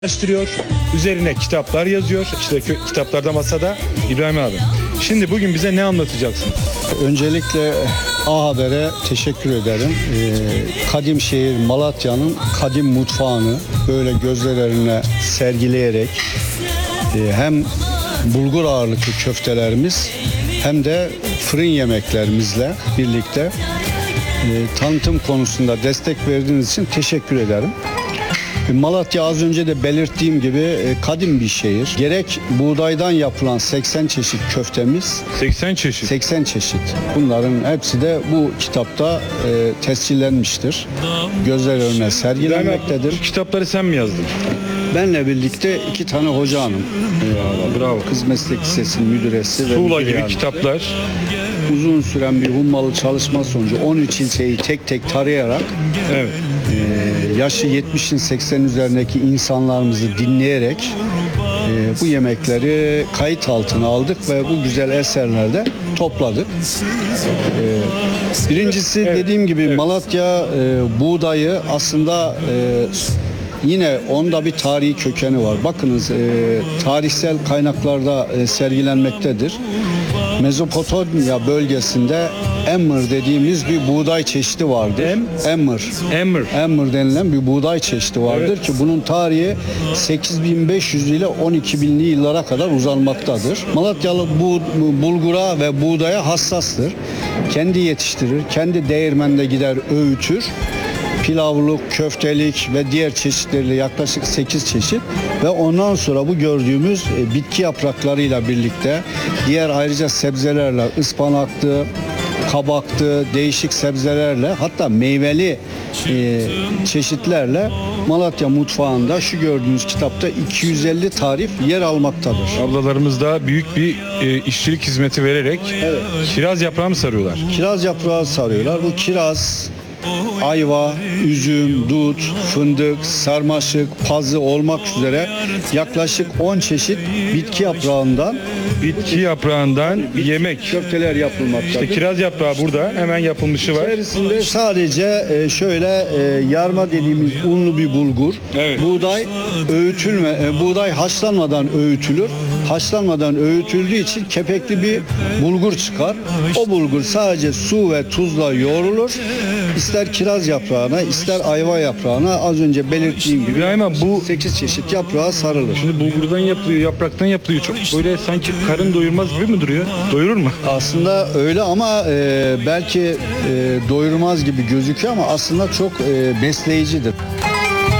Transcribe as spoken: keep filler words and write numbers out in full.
araştırıyor, üzerine kitaplar yazıyor. İşte kö- kitaplarda masada İbrahim abi. Şimdi bugün bize ne anlatacaksın? Öncelikle A Haber'e teşekkür ederim. Ee, kadim şehir Malatya'nın kadim mutfağını böyle gözler önüne sergileyerek e, hem bulgur ağırlıklı köftelerimiz hem de fırın yemeklerimizle birlikte e, tanıtım konusunda destek verdiğiniz için teşekkür ederim. Malatya az önce de belirttiğim gibi e, kadim bir şehir. Gerek buğdaydan yapılan seksen çeşit köftemiz, seksen çeşit. seksen çeşit. Bunların hepsi de bu kitapta e, tescillenmiştir. Gözler önüne İbrahim abi, sergilenmektedir. bu kitapları sen mi yazdın? Benle birlikte iki tane hoca hanım. E, Bravo. Kız Meslek Lisesi'nin müdüresi ve Tuğla müdür gibi yardımcısı. kitaplar. Uzun süren bir hummalı çalışma sonucu on üç ilçeyi tek tek tarayarak Evet. e, yaşı yetmişin seksenin üzerindeki insanlarımızı dinleyerek e, bu yemekleri kayıt altına aldık ve bu güzel eserlerde topladık. E, birincisi Evet, dediğim gibi evet. Malatya e, buğdayı aslında e, yine onda bir tarihi kökeni var. Bakınız e, tarihsel kaynaklarda e, sergilenmektedir. Mezopotamya bölgesinde emmer dediğimiz bir buğday çeşidi vardır. Em? Emmer. Emmer. Emmer denilen bir buğday çeşidi vardır Evet. ki bunun tarihi sekiz bin beş yüz ile on iki binli yıllara kadar uzanmaktadır. Malatyalı bu bulgura ve buğdaya hassastır. Kendi yetiştirir, kendi değirmende gider öğütür. Pilavlık, köftelik ve diğer çeşitleriyle yaklaşık sekiz çeşit ve ondan sonra bu gördüğümüz e, bitki yapraklarıyla birlikte diğer ayrıca sebzelerle ıspanaktı, kabaktı, değişik sebzelerle hatta meyveli e, çeşitlerle Malatya mutfağında şu gördüğünüz kitapta iki yüz elli tarif yer almaktadır. Ablalarımız da büyük bir e, işçilik hizmeti vererek kiraz yaprağı mı sarıyorlar? Kiraz yaprağı sarıyorlar. Bu kiraz, ayva, üzüm, dut, fındık, sarmaşık, pazı olmak üzere yaklaşık on çeşit bitki yaprağından Bitki yaprağından yemek. köfteler yapılmaktadır. İşte kiraz yaprağı burada hemen yapılmışı var. İçerisinde sadece e, şöyle e, yarma dediğimiz unlu bir bulgur, Evet. buğday öğütülme, e, buğday haşlanmadan öğütülür. Haşlanmadan öğütüldüğü için kepekli bir bulgur çıkar. O bulgur sadece su ve tuzla yoğrulur. İster kiraz yaprağına, ister ayva yaprağına az önce belirttiğim gibi İbrahim abi, bu sekiz çeşit yaprağa sarılır. şimdi bulgurdan yapılıyor, yapraktan yapılıyor. Çok böyle sanki karın doyurmaz gibi mi duruyor? Doyurur mu? Aslında öyle ama e, belki e, doyurmaz gibi gözüküyor ama aslında çok e, besleyicidir.